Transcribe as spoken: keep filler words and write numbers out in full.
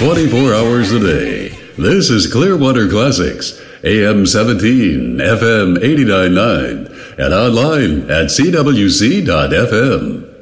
twenty-four hours a day. This is Clearwater Classics, A M seventeen, F M eighty-nine point nine, and online at C W C dot F M.